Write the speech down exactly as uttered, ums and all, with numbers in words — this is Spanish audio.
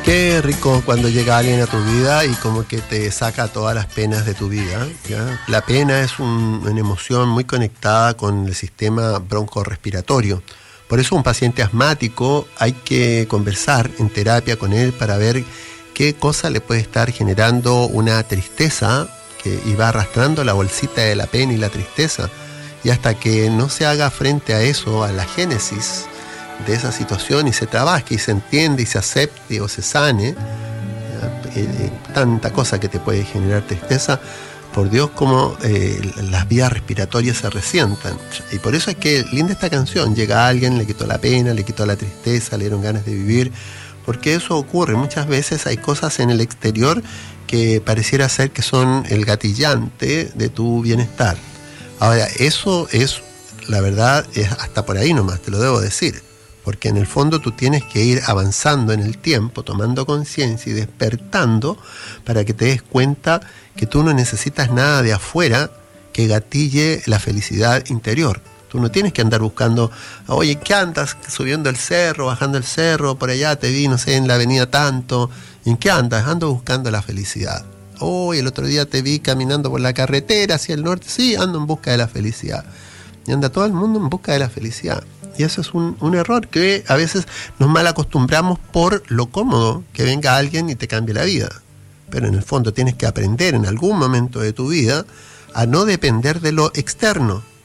Qué rico cuando llega alguien a tu vida y como que te saca todas las penas de tu vida, ¿ya? La pena es un, una emoción muy conectada con el sistema broncorrespiratorio. Por eso un paciente asmático hay que conversar en terapia con él para ver qué cosa le puede estar generando una tristeza que, y va arrastrando la bolsita de la pena y la tristeza. Y hasta que no se haga frente a eso, a la génesis de esa situación y se trabaje y se entiende y se acepte o se sane, eh, tanta cosa que te puede generar tristeza, por Dios como eh, las vías respiratorias se resientan. Y por eso es que linda esta canción, llega alguien, le quitó la pena, le quitó la tristeza, le dieron ganas de vivir, porque eso ocurre, muchas veces hay cosas en el exterior que pareciera ser que son el gatillante de tu bienestar. Ahora, eso es, la verdad, es hasta por ahí nomás, te lo debo decir. Porque en el fondo tú tienes que ir avanzando en el tiempo, tomando conciencia y despertando para que te des cuenta que tú no necesitas nada de afuera que gatille la felicidad interior. Tú no tienes que andar buscando, oye, ¿qué andas subiendo el cerro, bajando el cerro? Por allá te vi, no sé, en la avenida tanto. ¿En qué andas? Ando buscando la felicidad. Hoy oh, el otro día te vi caminando por la carretera hacia el norte. Sí, ando en busca de la felicidad. Y anda todo el mundo en busca de la felicidad. Y eso es un, un error que a veces nos mal acostumbramos por lo cómodo que venga alguien y te cambie la vida. Pero en el fondo tienes que aprender en algún momento de tu vida a no depender de lo externo,